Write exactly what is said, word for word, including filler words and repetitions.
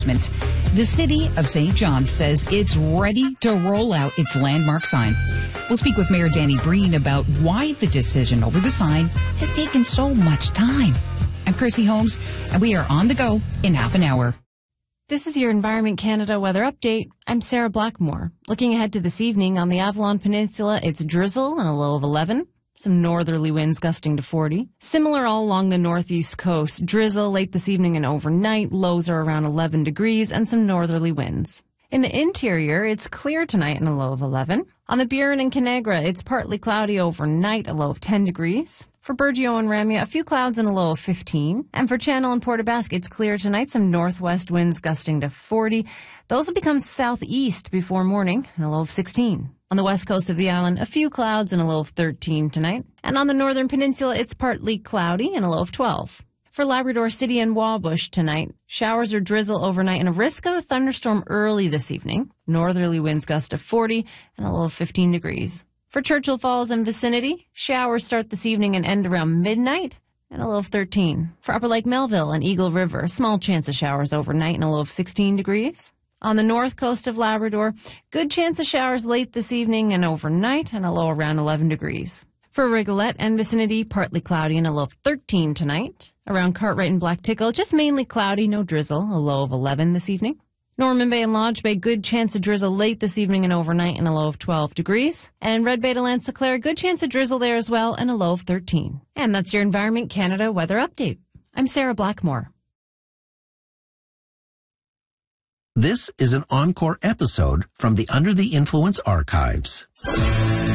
The city of Saint John says it's ready to roll out its landmark sign. We'll speak with Mayor Danny Breen about why the decision over the sign has taken so much time. I'm Chrissy Holmes, and we are on the go in half an hour. This is your Environment Canada weather update. I'm Sarah Blackmore. Looking ahead to this evening on the Avalon Peninsula, it's drizzle and a low of eleven. Some northerly winds gusting to forty. Similar all along the northeast coast. Drizzle late this evening and overnight. Lows are around eleven degrees and some northerly winds. In the interior, it's clear tonight and a low of eleven. On the Burin and Canagra, it's partly cloudy overnight, a low of ten degrees. For Burgeo and Ramia, a few clouds and a low of fifteen. And for Channel and Portabasque, it's clear tonight, some northwest winds gusting to forty. Those will become southeast before morning and a low of sixteen. On the west coast of the island, a few clouds and a low of thirteen tonight. And on the northern peninsula, it's partly cloudy and a low of twelve. For Labrador City and Wabush tonight, showers or drizzle overnight and a risk of a thunderstorm early this evening. Northerly winds gust to forty and a low of fifteen degrees. For Churchill Falls and vicinity, showers start this evening and end around midnight and a low of thirteen. For Upper Lake Melville and Eagle River, small chance of showers overnight and a low of sixteen degrees. On the north coast of Labrador, good chance of showers late this evening and overnight and a low around eleven degrees. For Rigolette and vicinity, partly cloudy and a low of thirteen tonight. Around Cartwright and Black Tickle, just mainly cloudy, no drizzle, a low of eleven this evening. Norman Bay and Lodge Bay, good chance of drizzle late this evening and overnight and a low of twelve degrees. And Red Bay to Lanse-Claire, good chance of drizzle there as well and a low of thirteen. And that's your Environment Canada weather update. I'm Sarah Blackmore. This is an encore episode from the Under the Influence archives.